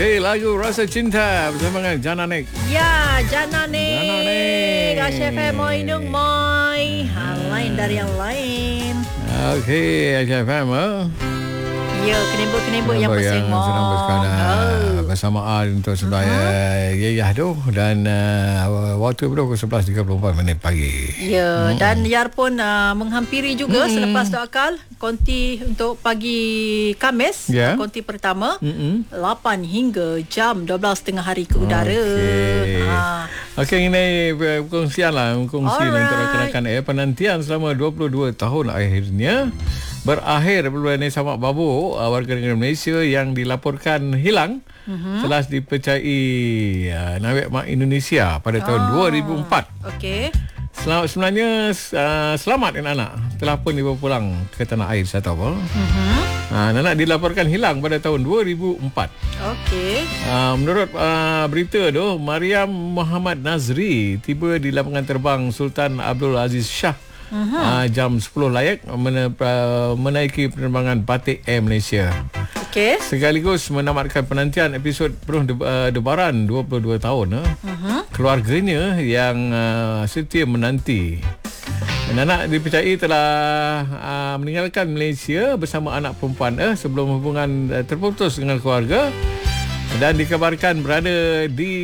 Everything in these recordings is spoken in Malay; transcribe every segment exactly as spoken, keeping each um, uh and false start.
Okey, lagu Rasa Cinta bersama dengan Jananik. Ya, Jananik. Jananik. Rasya F M Moi Nung Moi. Ha, lain dari yang lain. Okey, Rasya F M. Eh? Ya, kenebuk-kenebuk yang pesing Moi. Senang bersekadar oh. bersamaan untuk sembahyang uh-huh. Yayah tu. Dan uh, waktu pukul sebelas tiga puluh empat minit pagi. Ya, hmm. dan Yar pun uh, menghampiri juga hmm. selepas tu akal. Konti untuk pagi Khamis, yeah. konti pertama, mm-hmm. lapan hingga jam dua belas tiga puluh hari ke udara. Okey. Ha. Okey, ini perkongsian lah. Perkongsian untuk rakan-rakan eh, penantian selama dua puluh dua tahun akhirnya berakhir bulan ini Samak Babu, warga negara Malaysia yang dilaporkan hilang uh-huh. telah dipercayai uh, Nawek Mak Indonesia pada tahun oh. dua ribu empat. Okey. Selamat, sebenarnya uh, selamat anak-anak telah pun dibawa pulang ke tanah air, saya tahu apa. Uh-huh. Uh, anak dilaporkan hilang pada tahun dua ribu empat. Okey. Uh, menurut uh, berita tu, Mariam Muhammad Nazri tiba di lapangan terbang Sultan Abdul Aziz Shah uh-huh. uh, jam sepuluh layak men- uh, menaiki penerbangan Batik Air Malaysia. Okay. Sekaligus menamatkan penantian episod Penuh de- uh, Debaran dua puluh dua tahun. Uh. Uh-huh. Keluarganya yang uh, setia menanti. Dan anak dipercayai telah uh, meninggalkan Malaysia bersama anak perempuan uh, sebelum hubungan uh, terputus dengan keluarga dan dikabarkan berada di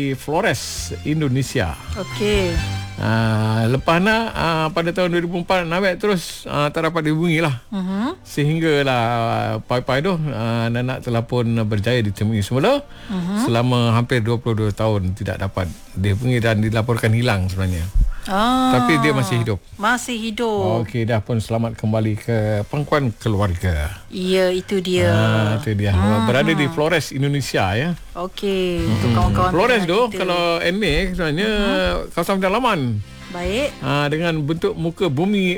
Flores, Indonesia. Okey. Uh, lepas nak uh, pada tahun dua ribu empat Nawek terus uh, tak dapat dihubungi lah. Uh-huh. Sehinggalah uh, pai-pai tu uh, Nanak telah pun berjaya ditemui semula. Uh-huh. Selama hampir dua puluh dua tahun tidak dapat dihubungi dan dilaporkan hilang sebenarnya. Ah, tapi dia masih hidup. Masih hidup. Okey, dah pun selamat kembali ke pangkuan keluarga. Ya, itu dia. Ah, itu dia. Hmm. Berada di Flores, Indonesia ya. Okey, hmm. untuk kawan-kawan Flores tu kita. Kalau N A sebenarnya hmm. kawasan pedalaman. Baik. Ah, dengan bentuk muka bumi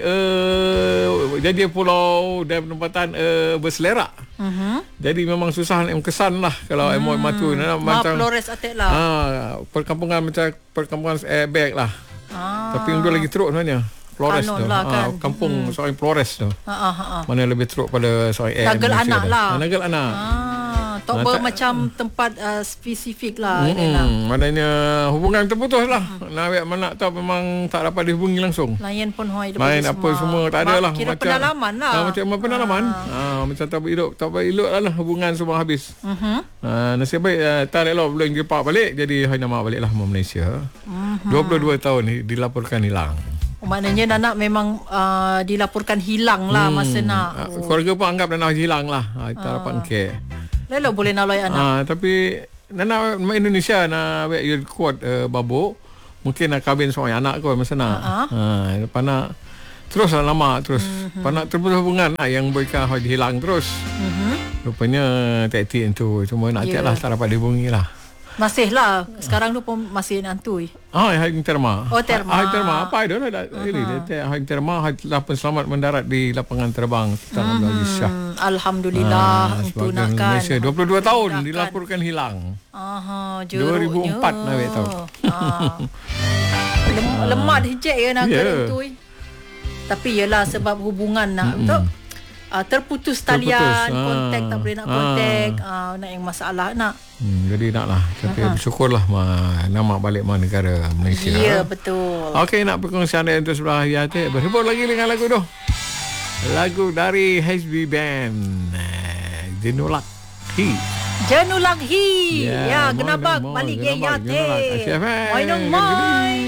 uh, jadi pulau dan penempatan uh, berselerak. Uh-huh. Jadi memang susah nak kesan lah kalau hmm. emoy matu macam Flores atek lah. Ah, perkampungan macam perkampungan airbag lah. Ah. Tapi yang dua lagi teruk sebenarnya. Flores tu. Lah, kan? ah, kampung hmm. seorang Flores tu. Ha, ha, ha. Mana lebih teruk pada seorang air. Nagal anak lah. Ha, Nagal anak. Ah, tak ber macam tempat uh, spesifik lah. Hmm, lah. Maknanya hubungan terputus lah. Hmm. Nawek mana tahu memang tak dapat dihubungi langsung. Layan pun hoi Main apa semua tak ada lah. Kira macam, pendalaman lah. Ha, macam pendalaman. Ha. Ha, macam tak berelok. Tak berelok lah hubungan semua habis. Uh-huh. Ha, nasib baik uh, tak elok boleh jepak balik. Jadi hai nama balik lah Malaysia. Uh-huh. dua puluh dua tahun dilaporkan hilang. Oh, maknanya Nanak memang uh, dilaporkan hilang lah hmm. masa nak. Oh. Keluarga pun anggap Nanak hilang lah. Ha, tak uh. dapat ke. Lalu boleh naloi anak. Ha, tapi Nanak Indonesia nak buat kuat uh, babuk. Mungkin nak kahwin seorang anak kot masa nak. Uh-huh. Ha, lepas nak teruslah lama terus. Uh-huh. Lepas nak terputus hubungan ha, yang mereka hilang terus. Uh-huh. Rupanya taktik itu. Cuma nak yeah. lah tak dapat dihubungi lah. Masih lah. Sekarang tu pun masih nantui. Ah, hai terma. Oh, terma. Hai terma. Apa itu dah? Ini dia hai terma hai telah pun selamat mendarat di lapangan terbang Sultan Abdul Aziz Shah. Alhamdulillah ah, untuk nakkan. Malaysia dua puluh dua tahun dilaporkan hilang. Aha, jeruknya. dua ribu empat Nawek tahu. Ah. Lem- lemah hijab ya nak yeah. nantui. Tapi yalah sebab hubungan nak betul. Uh, terputus talian, terputus. kontak ah. tak boleh nak kontak, ah. uh, nak yang masalah nak. Hmm, jadi naklah. Tapi uh-huh. bersyukurlah ma, nama balik ma negara Malaysia. Ya, betul. Okey, nak perkongsian anda untuk sebelah hati. Berhubung lagi dengan lagu tu. Lagu dari H B Band. Jenulak Hi. Jenulak Hi. Ya, ya kenapa balik gaya te. Moi nong moi.